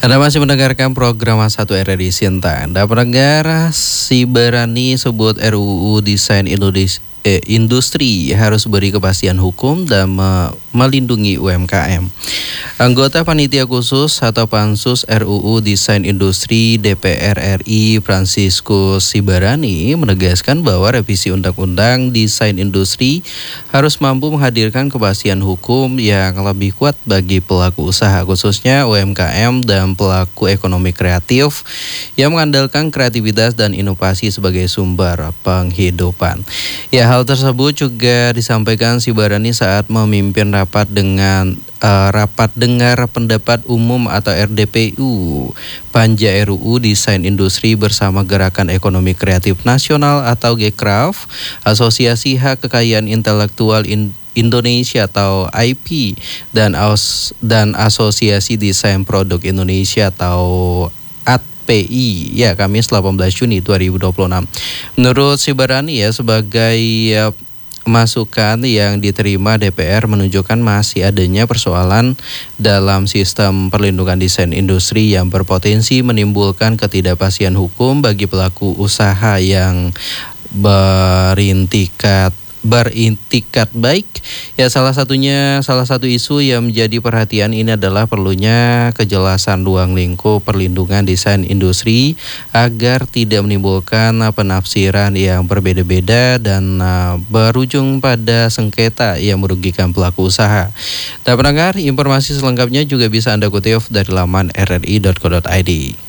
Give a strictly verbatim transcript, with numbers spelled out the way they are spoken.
Anda masih mendengarkan program satu R R I Sinta. Anda pendengar, si Berani sebut R U U Desain Indonesia eh, Industri harus beri kepastian hukum dan me- melindungi U M K M. Anggota Panitia Khusus atau Pansus R U U Desain Industri D P R R I Franciscus Sibarani menegaskan bahwa revisi Undang-Undang Desain Industri harus mampu menghadirkan kepastian hukum yang lebih kuat bagi pelaku usaha, khususnya U M K M dan pelaku ekonomi kreatif yang mengandalkan kreativitas dan inovasi sebagai sumber penghidupan. Ya, hal tersebut juga disampaikan Sibarani saat memimpin rapat dengan uh, rapat dengar pendapat umum atau R D P U Panja R U U Desain Industri bersama Gerakan Ekonomi Kreatif Nasional atau Gekraf, Asosiasi Hak Kekayaan Intelektual in Indonesia atau I P dan As dan Asosiasi Desain Produk Indonesia atau A P I ya Kamis delapan belas Juni dua ribu dua puluh enam. Menurut Sibarani ya, sebagai ya, masukan yang diterima D P R menunjukkan masih adanya persoalan dalam sistem perlindungan desain industri yang berpotensi menimbulkan ketidakpastian hukum bagi pelaku usaha yang berintikat berintikat baik. Ya, salah satunya salah satu isu yang menjadi perhatian ini adalah perlunya kejelasan ruang lingkup perlindungan desain industri agar tidak menimbulkan penafsiran yang berbeda-beda dan uh, berujung pada sengketa yang merugikan pelaku usaha. Dan pendengar, informasi selengkapnya juga bisa Anda kutip dari laman r r i dot co dot i d.